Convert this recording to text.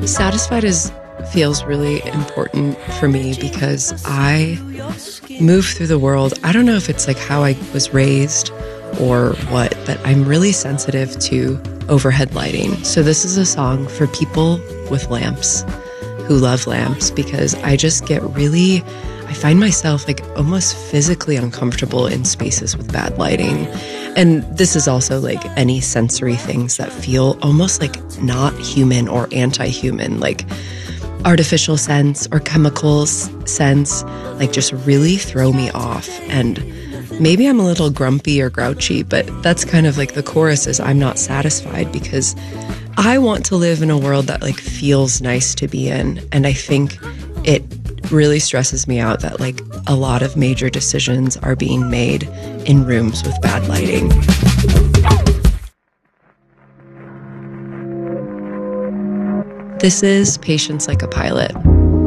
Satisfied feels really important for me because I move through the world. I don't know if it's like how I was raised or what, but I'm really sensitive to overhead lighting. So this is a song for people with lamps, who love lamps, because I just I find myself like almost physically uncomfortable in spaces with bad lighting. And this is also like any sensory things that feel almost like not human or anti-human, like artificial scents or chemicals scents, like just really throw me off. And maybe I'm a little grumpy or grouchy, but that's kind of like the chorus is I'm not satisfied because I want to live in a world that like feels nice to be in. And I think it really stresses me out that like a lot of major decisions are being made in rooms with bad lighting. This is Patience Like a Pilot.